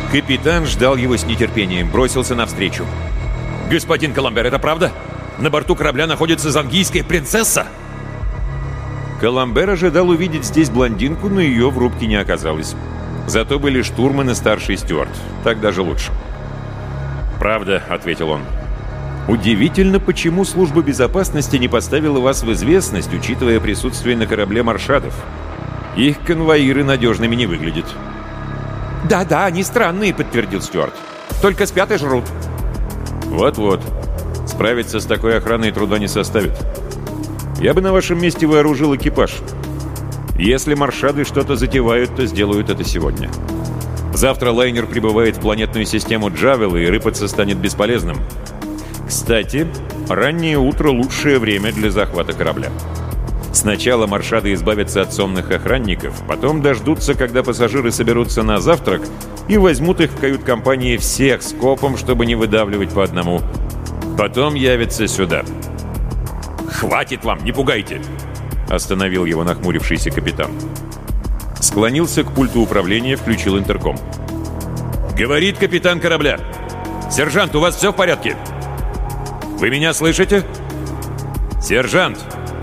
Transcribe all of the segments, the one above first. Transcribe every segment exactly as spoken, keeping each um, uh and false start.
Капитан ждал его с нетерпением, бросился навстречу. «Господин Коламбер, это правда? На борту корабля находится зангийская принцесса?» Коламбер ожидал увидеть здесь блондинку, но ее в рубке не оказалось. Зато были штурман и старший стюард. Так даже лучше. «Правда», — ответил он. «Удивительно, почему служба безопасности не поставила вас в известность, учитывая присутствие на корабле маршадов. Их конвоиры надежными не выглядят». «Да-да, они странные», — подтвердил стюард. «Только спят и жрут». «Вот-вот. Справиться с такой охраной труда не составит. Я бы на вашем месте вооружил экипаж. Если маршады что-то затевают, то сделают это сегодня. Завтра лайнер прибывает в планетную систему Джавела, и рыпаться станет бесполезным. Кстати, раннее утро — лучшее время для захвата корабля. Сначала маршады избавятся от сонных охранников, потом дождутся, когда пассажиры соберутся на завтрак, и возьмут их в кают-компании всех скопом, чтобы не выдавливать по одному. Потом явятся сюда». «Хватит вам, не пугайте!» — остановил его нахмурившийся капитан. Склонился к пульту управления, включил интерком. «Говорит капитан корабля. Сержант, у вас все в порядке? Вы меня слышите? Сержант!»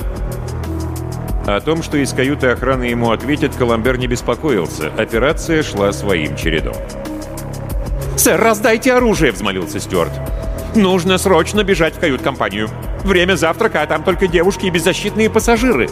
О том, что из каюты охраны ему ответят, Коламбер не беспокоился. Операция шла своим чередом. «Сэр, раздайте оружие!» — взмолился стюард. «Нужно срочно бежать в кают-компанию. Время завтрака, а там только девушки и беззащитные пассажиры».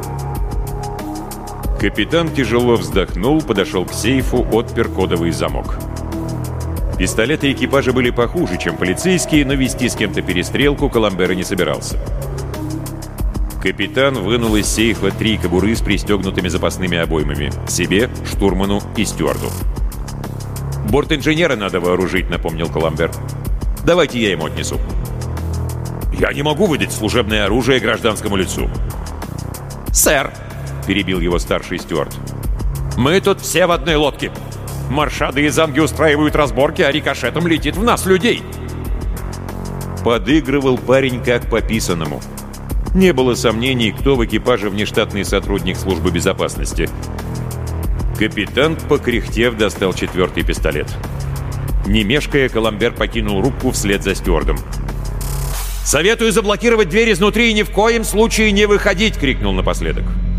Капитан тяжело вздохнул, подошел к сейфу, отпер кодовый замок. Пистолеты экипажа были похуже, чем полицейские, но вести с кем-то перестрелку Коламбер не собирался. Капитан вынул из сейфа три кобуры с пристегнутыми запасными обоймами. Себе, штурману и стюарду. «Борт-инженера надо вооружить», — напомнил Коламбер. «Давайте я ему отнесу». «Я не могу выдать служебное оружие гражданскому лицу». «Сэр», — перебил его старший стюард, — «мы тут все в одной лодке. Маршады и занги устраивают разборки, а рикошетом летит в нас, людей». Подыгрывал парень как по писанному. Не было сомнений, кто в экипаже внештатный сотрудник службы безопасности. Капитан, покряхтев, достал четвертый пистолет. Не мешкая, Коламбер покинул рубку вслед за стюардом. «Советую заблокировать дверь изнутри и ни в коем случае не выходить!» — крикнул напоследок.